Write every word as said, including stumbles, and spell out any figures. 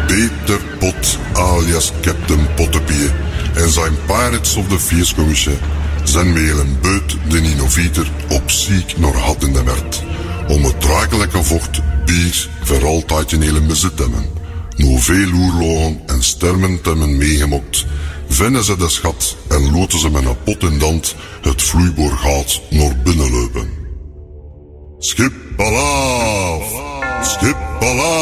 Peter Pot alias Captain Pottepie en zijn Pirates of the Vierskommische zijn melen buit de innovator op ziek naar had in de werd. Om het drakelijke vocht bier voor altijd in hele bezit hebben. Nu veel oerlogen en stermen temmen meegemokt, vinden ze de schat en loten ze met een pot in dand het vloeiboorgaat naar binnen lopen. Schip alaaf! Schip alaaf!